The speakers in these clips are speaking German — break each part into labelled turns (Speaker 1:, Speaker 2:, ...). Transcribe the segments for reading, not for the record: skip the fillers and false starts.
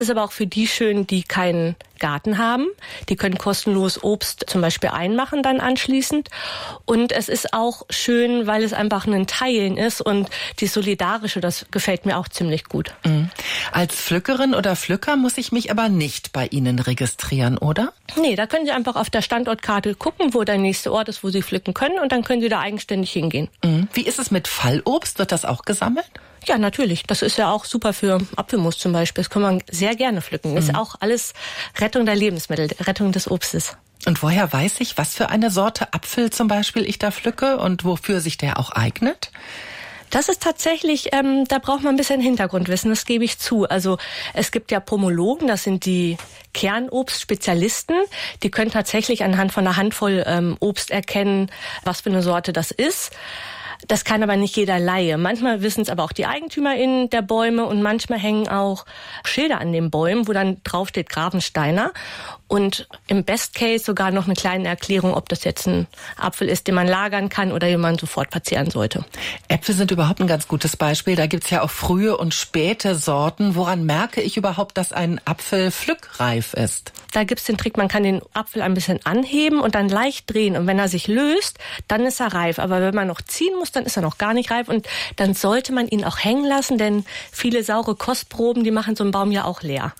Speaker 1: Ist aber auch für die schön, die keinen Garten haben. Die können kostenlos Obst zum Beispiel einmachen dann anschließend. Und es ist auch schön, weil es einfach ein Teilen ist und die Solidarische, das gefällt mir auch ziemlich gut.
Speaker 2: Als Pflückerin oder Pflücker muss ich mich aber nicht bei Ihnen registrieren, oder?
Speaker 1: Nee, da können Sie einfach auf der Standortkarte gucken, wo der nächste Ort ist, wo Sie pflücken können und dann können Sie da eigenständig hingehen.
Speaker 2: Wie ist es mit Fallobst? Wird das auch gesammelt?
Speaker 1: Ja, natürlich. Das ist ja auch super für Apfelmus zum Beispiel. Das kann man sehr gerne pflücken. Das ist auch alles Rettung der Lebensmittel, Rettung des Obstes.
Speaker 2: Und woher weiß ich, was für eine Sorte Apfel zum Beispiel ich da pflücke und wofür sich der auch eignet?
Speaker 1: Das ist tatsächlich, da braucht man ein bisschen Hintergrundwissen, das gebe ich zu. Also es gibt ja Pomologen, das sind die Kernobstspezialisten, die können tatsächlich anhand von einer Handvoll Obst erkennen, was für eine Sorte das ist. Das kann aber nicht jeder Laie. Manchmal wissen es aber auch die EigentümerInnen der Bäume und manchmal hängen auch Schilder an den Bäumen, wo dann draufsteht Gravensteiner. Und im Best Case sogar noch eine kleine Erklärung, ob das jetzt ein Apfel ist, den man lagern kann oder den man sofort verzehren sollte.
Speaker 2: Äpfel sind überhaupt ein ganz gutes Beispiel. Da gibt's ja auch frühe und späte Sorten. Woran merke ich überhaupt, dass ein Apfel pflückreif ist?
Speaker 1: Da gibt's den Trick, man kann den Apfel ein bisschen anheben und dann leicht drehen. Und wenn er sich löst, dann ist er reif. Aber wenn man noch ziehen muss, dann ist er noch gar nicht reif. Und dann sollte man ihn auch hängen lassen, denn viele saure Kostproben, die machen so einen Baum ja auch leer.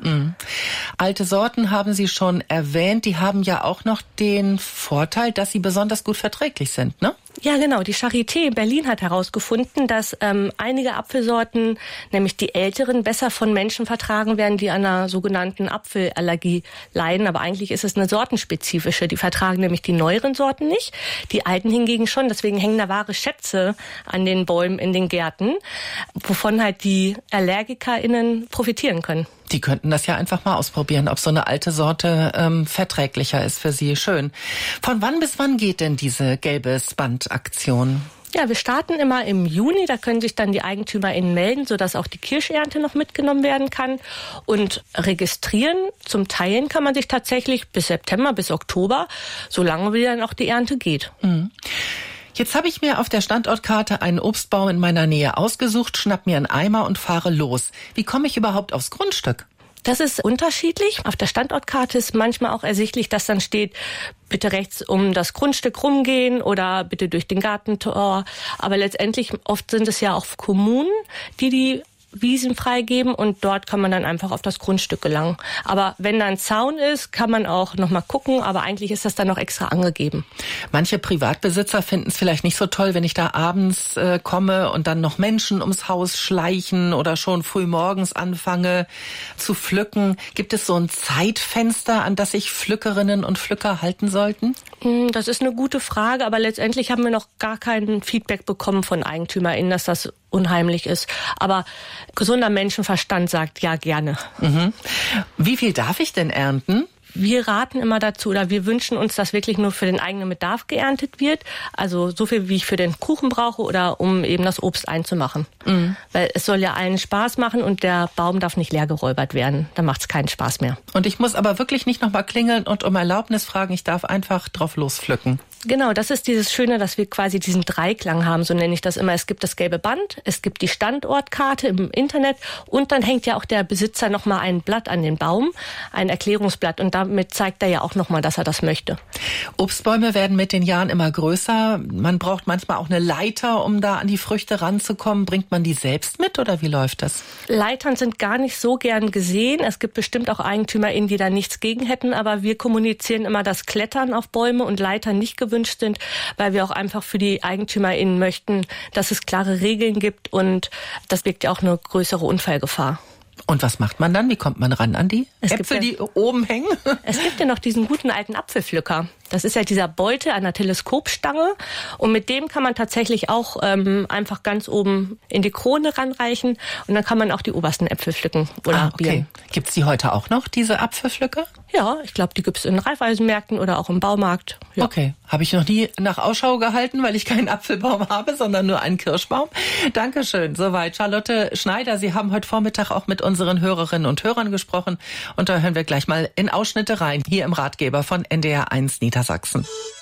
Speaker 2: Alte Sorten haben Sie schon erwähnt. Die haben ja auch noch den Vorteil, dass sie besonders gut verträglich sind, ne?
Speaker 1: Ja, genau. Die Charité in Berlin hat herausgefunden, dass einige Apfelsorten, nämlich die älteren, besser von Menschen vertragen werden, die an einer sogenannten Apfelallergie leiden. Aber eigentlich ist es eine sortenspezifische. Die vertragen nämlich die neueren Sorten nicht, die alten hingegen schon. Deswegen hängen da wahre Schätze an den Bäumen in den Gärten, wovon halt die AllergikerInnen profitieren können.
Speaker 2: Die könnten das ja einfach mal ausprobieren, ob so eine alte Sorte verträglicher ist für Sie. Schön. Von wann bis wann geht denn diese Gelbes Band-Aktion?
Speaker 1: Ja, wir starten immer im Juni. Da können sich dann die EigentümerInnen melden, sodass auch die Kirschernte noch mitgenommen werden kann. Und registrieren zum Teilen kann man sich tatsächlich bis September, bis Oktober, solange wie dann auch die Ernte geht.
Speaker 2: Jetzt habe ich mir auf der Standortkarte einen Obstbaum in meiner Nähe ausgesucht, schnapp mir einen Eimer und fahre los. Wie komme ich überhaupt aufs Grundstück?
Speaker 1: Das ist unterschiedlich. Auf der Standortkarte ist manchmal auch ersichtlich, dass dann steht, bitte rechts um das Grundstück rumgehen oder bitte durch den Gartentor. Aber letztendlich oft sind es ja auch Kommunen, die Wiesen freigeben und dort kann man dann einfach auf das Grundstück gelangen. Aber wenn da ein Zaun ist, kann man auch noch mal gucken, aber eigentlich ist das dann noch extra angegeben.
Speaker 2: Manche Privatbesitzer finden es vielleicht nicht so toll, wenn ich da abends komme und dann noch Menschen ums Haus schleichen oder schon früh morgens anfange zu pflücken. Gibt es so ein Zeitfenster, an das sich Pflückerinnen und Pflücker halten sollten?
Speaker 1: Das ist eine gute Frage, aber letztendlich haben wir noch gar kein Feedback bekommen von EigentümerInnen, dass das unheimlich ist. Aber gesunder Menschenverstand sagt ja gerne.
Speaker 2: Wie viel darf ich denn ernten?
Speaker 1: Wir raten immer dazu oder wir wünschen uns, dass wirklich nur für den eigenen Bedarf geerntet wird. Also so viel, wie ich für den Kuchen brauche oder um eben das Obst einzumachen. Weil es soll ja allen Spaß machen und der Baum darf nicht leer geräubert werden. Dann macht es keinen Spaß mehr.
Speaker 2: Und ich muss aber wirklich nicht nochmal klingeln und um Erlaubnis fragen. Ich darf einfach drauf lospflücken.
Speaker 1: Genau, das ist dieses Schöne, dass wir quasi diesen Dreiklang haben, so nenne ich das immer. Es gibt das gelbe Band, es gibt die Standortkarte im Internet und dann hängt ja auch der Besitzer nochmal ein Blatt an den Baum, ein Erklärungsblatt und damit zeigt er ja auch nochmal, dass er das möchte.
Speaker 2: Obstbäume werden mit den Jahren immer größer. Man braucht manchmal auch eine Leiter, um da an die Früchte ranzukommen. Bringt man die selbst mit oder wie läuft das?
Speaker 1: Leitern sind gar nicht so gern gesehen. Es gibt bestimmt auch EigentümerInnen, die da nichts gegen hätten, aber wir kommunizieren immer, dass Klettern auf Bäume und Leitern nicht gewünscht sind, weil wir auch einfach für die EigentümerInnen möchten, dass es klare Regeln gibt und das birgt ja auch eine größere Unfallgefahr.
Speaker 2: Und was macht man dann? Wie kommt man ran an die Äpfel, die oben hängen?
Speaker 1: Es gibt ja noch diesen guten alten Apfelpflücker. Das ist ja dieser Beutel an der Teleskopstange und mit dem kann man tatsächlich auch einfach ganz oben in die Krone ranreichen und dann kann man auch die obersten Äpfel pflücken oder Birnen.
Speaker 2: Gibt's die heute auch noch, diese Apfelpflücker?
Speaker 1: Ja, ich glaube, die gibt's in Reifeisenmärkten oder auch im Baumarkt. Ja.
Speaker 2: Okay, habe ich noch nie nach Ausschau gehalten, weil ich keinen Apfelbaum habe, sondern nur einen Kirschbaum. Dankeschön. Soweit Charlotte Schneider. Sie haben heute Vormittag auch mit unseren Hörerinnen und Hörern gesprochen und da hören wir gleich mal in Ausschnitte rein, hier im Ratgeber von NDR1 Niedersachsen.